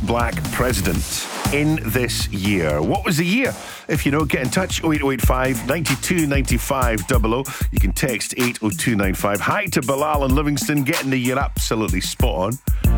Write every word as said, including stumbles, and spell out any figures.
black president in this year? What was the year? If you know, get in touch. oh eight oh eight five, nine two nine five, double oh. You can text eight oh two nine five. Hi to Bilal and Livingston, getting the year absolutely spot on.